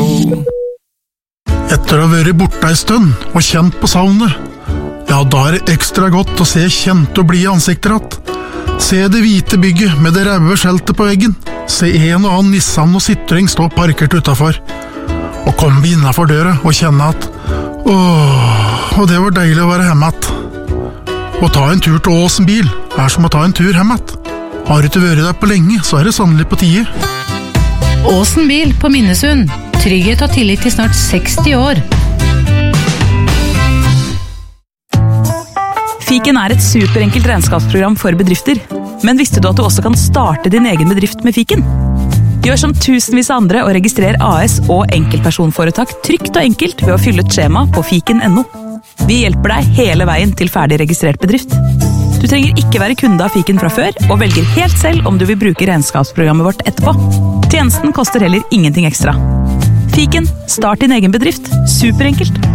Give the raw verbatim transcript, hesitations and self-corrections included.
Etter å ha vært borte en stund og kjent på savnet, ja, da er det ekstra godt å se kjente og blide ansikter att. Se det hvite bygget med det røde skjeltet på veggen. Se en og annen Nissan og Citroën stå parkert utenfor. Og komme vi innenfor døra og kjenne at åh, og det var deilig å være hjemme att. Å ta en tur til Åsen bil er som å ta en tur hjemme att. Har du ikke vært der på lenge, så er det sannelig på tide. Åsen bil på Minnesund. Trygghet og tillit til snart seksti år. Fiken er et superenkelt regnskapsprogram for bedrifter. Men visste du at du også kan starte din egen bedrift med Fiken? Gjør som tusenvis av andre og registrer A S og enkeltpersonforetak trygt og enkelt ved å fylle et skjema på fiken punktum no. Vi hjelper deg hele veien til ferdig registrert bedrift. Du trenger ikke være kunde av Fiken fra før, og velger helt selv om du vil bruke regnskapsprogrammet vårt etterpå. Tjenesten koster heller ingenting ekstra. Fiken, start din egen bedrift. Superenkelt.